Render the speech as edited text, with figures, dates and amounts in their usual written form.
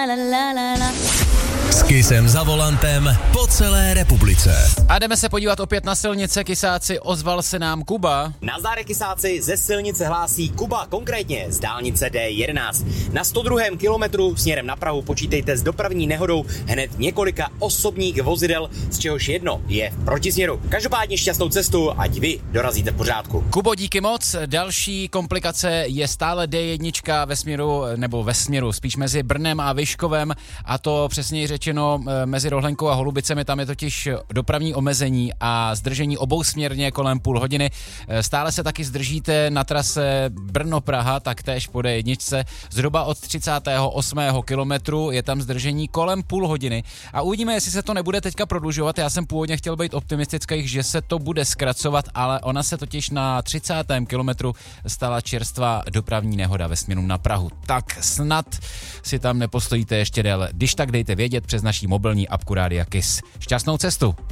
S Kissem za volantem po celé republice. A jdeme se podívat opět na silnice, Kysáci, ozval se nám Kuba. Nazdar, Kysáci, ze silnice hlásí Kuba, konkrétně z dálnice D11. Na 102. kilometru směrem na Prahu počítejte s dopravní nehodou hned několika osobních vozidel, z čehož jedno je v protisměru. Každopádně šťastnou cestu, ať vy dorazíte v pořádku. Kubo, díky moc. Další komplikace je stále D1 ve směru spíš mezi Brnem a Vyškovem, a to přesněji řečeno mezi Rohlenkou a Holubicemi. Tam je totiž dopravní omezení a zdržení obousměrně kolem půl hodiny. Stále se taky zdržíte na trase Brno-Praha, taktéž po D1. Zhruba od 38. kilometru je tam zdržení kolem půl hodiny. A uvidíme, jestli se to nebude teďka prodlužovat. Já jsem původně chtěl být optimistický, že se to bude zkracovat, ale ona se totiž na 30. kilometru stala čerstvá dopravní nehoda ve směru na Prahu. Tak snad si tam nepostojíte ještě déle. Když tak dejte vědět přes naší mobilní apku Rádia Kiss. Šťastnou cestu!